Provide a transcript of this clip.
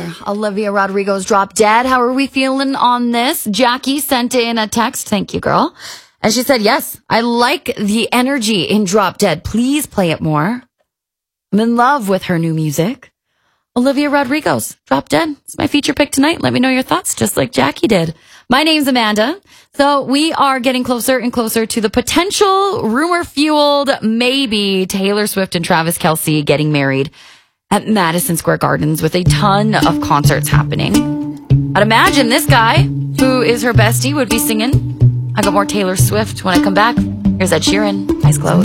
after Olivia Rodrigo's Drop Dead. How are we feeling on this? Jackie sent in a text. Thank you, girl. And she said, yes, I like the energy in Drop Dead. Please play it more. I'm in love with her new music. Olivia Rodrigo's Drop Dead. It's my feature pick tonight. Let me know your thoughts, just like Jackie did. My name's Amanda. So we are getting closer and closer to the potential rumor-fueled, maybe Taylor Swift and Travis Kelce getting married at Madison Square Gardens with a ton of concerts happening. I'd imagine this guy, who is her bestie, would be singing. I got more Taylor Swift when I come back. Here's Ed Sheeran. Eyes closed.